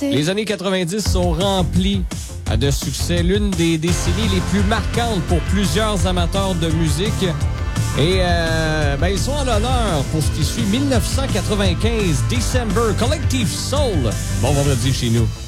Les années 90 sont remplies de succès. L'une des décennies les plus marquantes pour plusieurs amateurs de musique. Et ils sont en l'honneur pour ce qui suit 1995, December, Collective Soul. Bon vendredi chez nous.